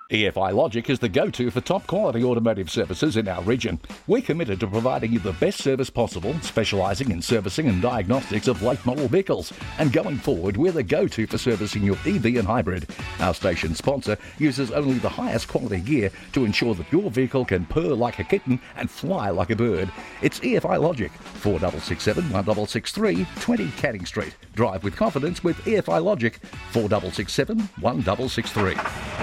EFI Logic is the go-to for top-quality automotive services in our region. We're committed to providing you the best service possible, specialising in servicing and diagnostics of late-model vehicles. And going forward, we're the go-to for servicing your EV and hybrid. Our station sponsor uses only the highest quality gear to ensure that your vehicle can purr like a kitten and fly like a bird. It's EFI Logic, 4667 1663 20 Canning Street. Drive with confidence with EFI Logic, 4667 1663.